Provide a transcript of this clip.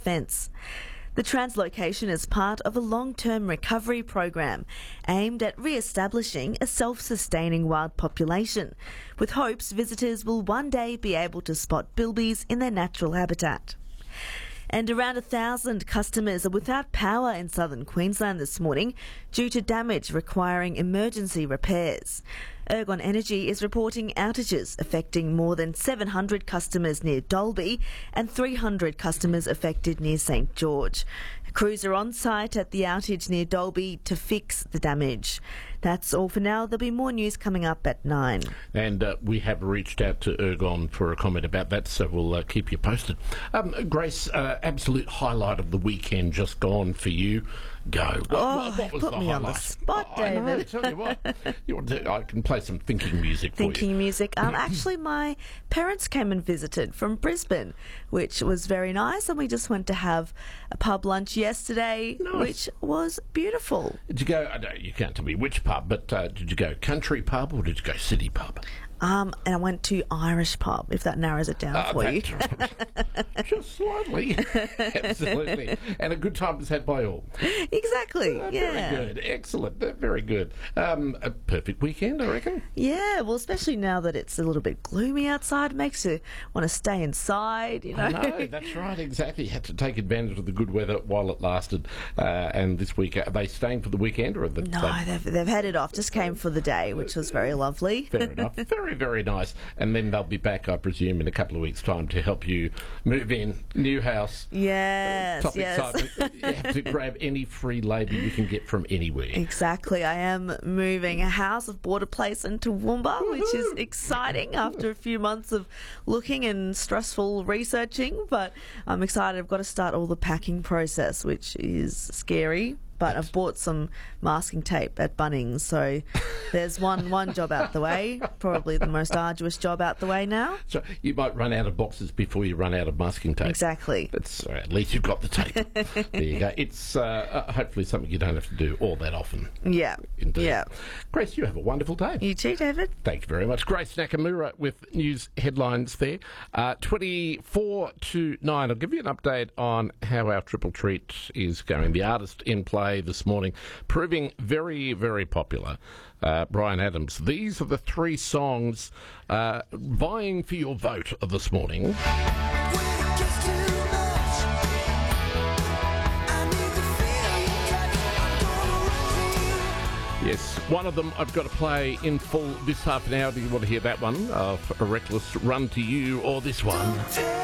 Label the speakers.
Speaker 1: fence. The translocation is part of a long-term recovery program aimed at re-establishing a self-sustaining wild population, with hopes visitors will one day be able to spot bilbies in their natural habitat. And around 1,000 customers are without power in southern Queensland this morning due to damage requiring emergency repairs. Ergon Energy is reporting outages affecting more than 700 customers near Dalby and 300 customers affected near St George. Crews are on site at the outage near Dalby to fix the damage. That's all for now. There'll be more news coming up at 9.
Speaker 2: And we have reached out to Ergon for a comment about that, so we'll keep you posted. Grace, absolute highlight of the weekend just gone for you. Go. What was
Speaker 1: put
Speaker 2: the
Speaker 1: me
Speaker 2: highlight?
Speaker 1: on the spot, David.
Speaker 2: I know, tell you what. I can play some thinking music for you.
Speaker 1: Thinking music. Actually, my parents came and visited from Brisbane, which was very nice, and we just went to have a pub lunch yesterday, which was beautiful.
Speaker 2: Did you go, I know you can't tell me which pub, but did you go country pub or did you go city pub?
Speaker 1: And I went to Irish pub, if that narrows it down for you.
Speaker 2: Just slightly. Absolutely. And a good time was had by all.
Speaker 1: Exactly, yeah.
Speaker 2: Very good. Excellent. Very good. A perfect weekend, I reckon.
Speaker 1: Yeah, well, especially now that it's a little bit gloomy outside, it makes you want to stay inside, you know.
Speaker 2: I know, that's right, exactly. You had to take advantage of the good weather while it lasted. And this week, are they staying for the weekend? Or
Speaker 1: They've headed off. Just came for the day, which was very lovely.
Speaker 2: Fair enough. Very, very nice. And then they'll be back, I presume, in a couple of weeks' time to help you move in. New house.
Speaker 1: Yes,
Speaker 2: top
Speaker 1: yes.
Speaker 2: excitement. You have to grab any free labour you can get from anywhere.
Speaker 1: Exactly. I am moving a house. I've bought a place in Toowoomba, which is exciting after a few months of looking and stressful researching. But I'm excited. I've got to start all the packing process, which is scary. But I've bought some masking tape at Bunnings, so there's one job out the way, probably the most arduous job out the way now.
Speaker 2: So you might run out of boxes before you run out of masking tape.
Speaker 1: Exactly.
Speaker 2: But at least you've got the tape. There you go. It's hopefully something you don't have to do all that often.
Speaker 1: Yeah.
Speaker 2: Indeed.
Speaker 1: Yeah.
Speaker 2: Grace, you have a wonderful day.
Speaker 1: You too, David.
Speaker 2: Thank you very much. Grace Nakamura with news headlines there. 24 to 9. I'll give you an update on how our Triple Treat is going. The artist in play this morning, proving very, very popular. Bryan Adams. These are the 3 songs vying for your vote this morning. Yes, one of them I've got to play in full this half an hour. Do you want to hear that one? A reckless run to you, or this one?